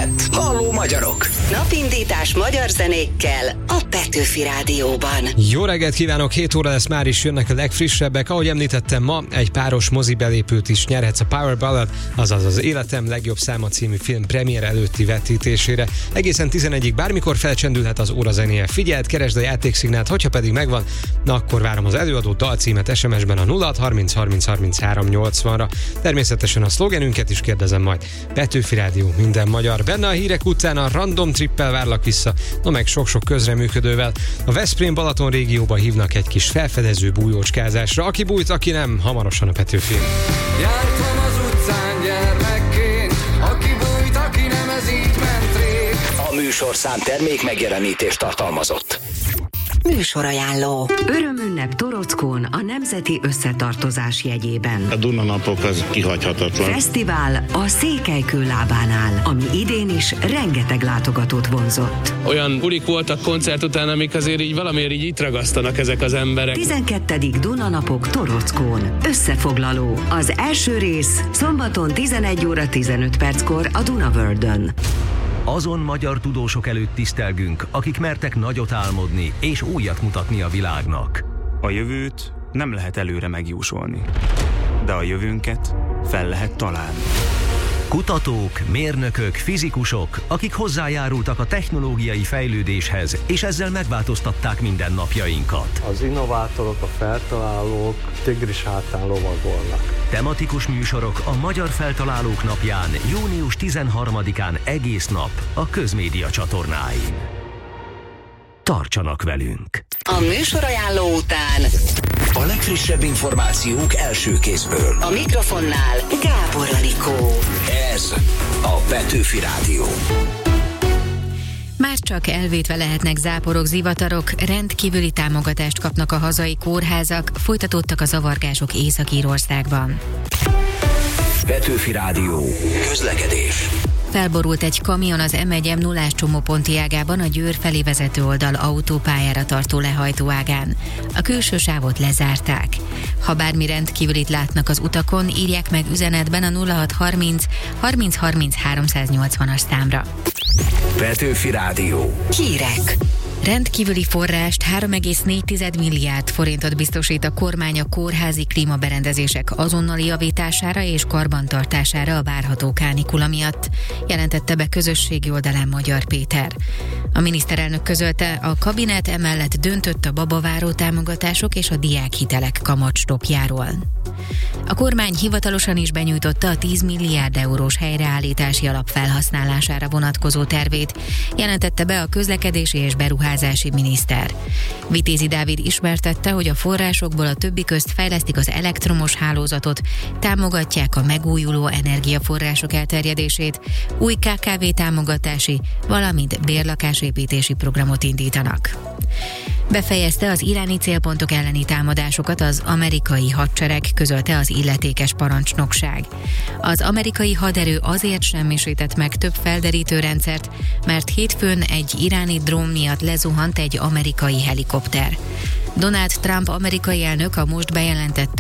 Internett. Halló magyarok! Napindítás magyar zenékkel a Petőfi Rádióban. Jó reggelt kívánok, 7 óra lesz, már is jönnek a legfrissebbek. Ahogy említettem, ma egy páros mozibelépőt is nyerhetsz a Power Ballad, azaz az Életem legjobb száma című film premier előtti vetítésére. Egészen 11-ig bármikor felcsendülhet az óra zenéje. Figyeld, keresd a játékszignált, hogyha pedig megvan, na akkor várom az előadó dalcímet SMS-ben a 0630 30 33 80-ra. Természetesen a szlogenünket is kérdezem majd. Petőfi Rádió, minden magyar. Benne a hírek után a Random Trippel várlak vissza, no meg sok-sok közreműködővel. A Veszprém-Balaton régióba hívnak egy kis felfedező bújócskázásra. Aki bújt, aki nem, hamarosan a Petőfin. Jártam az utcán gyermekként, aki bújt, aki nem, ez így ment rég. A műsorszám termék megjelenítést tartalmazott. Műsorajánló. Örömünnep Torockón a Nemzeti Összetartozás jegyében. A Duna-napok az kihagyhatatlan. Fesztivál a Székelykő lábánál, ami idén is rengeteg látogatót vonzott. Olyan bulik voltak koncert után, amik azért így valamiért így itt ragasztanak ezek az emberek. 12. Duna-napok Torockón. Összefoglaló. Az első rész szombaton 11 óra 15 perckor a Duna Worldön. Azon magyar tudósok előtt tisztelgünk, akik mertek nagyot álmodni és újat mutatni a világnak. A jövőt nem lehet előre megjósolni, de a jövőnket fel lehet találni. Kutatók, mérnökök, fizikusok, akik hozzájárultak a technológiai fejlődéshez, és ezzel megváltoztatták mindennapjainkat. Az innovátorok, a feltalálók tigris hátán lovagolnak. Tematikus műsorok a Magyar Feltalálók napján, június 13-án egész nap a Közmédia csatornáin. Tartsanak velünk! A műsorajánló után a legfrissebb információk első kézből. a mikrofonnál Gábor Anikó. Ez a Petőfi Rádió. Már csak elvétve lehetnek záporok, zivatarok, rendkívüli támogatást kapnak a hazai kórházak, folytatódtak a zavargások Észak-Írországban. Petőfi Rádió. Közlekedés. Felborult egy kamion az M1 M0-ás csomóponti ágában a Győr felé vezető oldal autópályára tartó lehajtóágán. A külső sávot lezárták. Ha bármi rendkívülit látnak az utakon, írják meg üzenetben a 0630 30 30 380-as számra. Petőfi Rádió. Hírek. Rendkívüli forrást 3,4 milliárd forintot biztosít a kormány a kórházi klímaberendezések azonnali javítására és karbantartására a várható kánikula miatt, jelentette be közösségi oldalán Magyar Péter. A miniszterelnök közölte, a kabinet emellett döntött a babaváró támogatások és a diákhitelek kamatstoppjáról. A kormány hivatalosan is benyújtotta a 10 milliárd eurós helyreállítási alap felhasználására vonatkozó tervét, jelentette be a közlekedési és beruházási miniszter. Vitézi Dávid ismertette, hogy a forrásokból a többi közt fejlesztik az elektromos hálózatot, támogatják a megújuló energiaforrások elterjedését, új KKV támogatási, valamint bérlakásépítési programot indítanak. Befejezte az iráni célpontok elleni támadásokat az amerikai hadsereg, közölte az illetékes parancsnokság. Az amerikai haderő azért semmisített meg több felderítő rendszert, mert hétfőn egy iráni drón miatt lezuhant egy amerikai helikopter. Donald Trump amerikai elnök a most bejelentett